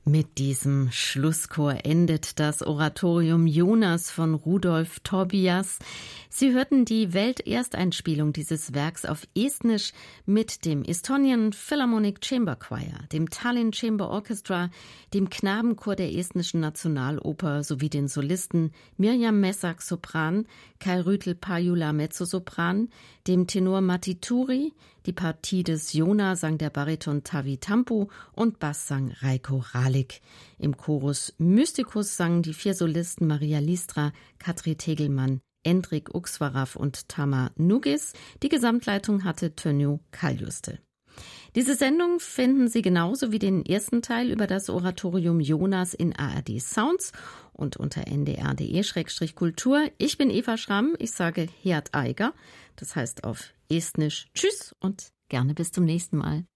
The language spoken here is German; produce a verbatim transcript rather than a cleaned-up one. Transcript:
Mit diesem Schlusschor endet das Oratorium Jonas von Rudolf Tobias. Sie hörten die Weltersteinspielung dieses Werks auf Estnisch mit dem Estonian Philharmonic Chamber Choir, dem Tallinn Chamber Orchestra, dem Knabenchor der Estnischen Nationaloper sowie den Solisten Mirjam Messak Sopran, Kai Rütel-Pajula Mezzosopran, dem Tenor Matti Turi. Die Partie des Jona sang der Bariton Tavi Tampu und Bass sang Reiko Ralik. Im Chorus Mysticus sangen die vier Solisten Maria Listra, Katri Tegelmann, Endrik Uxvarav und Tama Nugis. Die Gesamtleitung hatte Tönjo Kaljuste. Diese Sendung finden Sie genauso wie den ersten Teil über das Oratorium Jonas in A R D Sounds und unter n d r punkt d e Schrägstrich kultur. Ich bin Eva Schramm, ich sage Heat Eiger, das heißt auf Estnisch Tschüss und gerne bis zum nächsten Mal.